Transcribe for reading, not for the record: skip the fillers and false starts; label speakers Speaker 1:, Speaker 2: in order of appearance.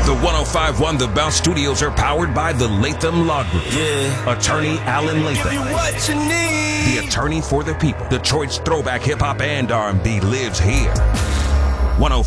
Speaker 1: The 105.1 The Bounce Studios are powered by the Latham Law Group.
Speaker 2: Yeah.
Speaker 1: Attorney Alan Latham.
Speaker 2: Give me what you need.
Speaker 1: The attorney for the people. Detroit's throwback hip-hop and R&B lives here. 105.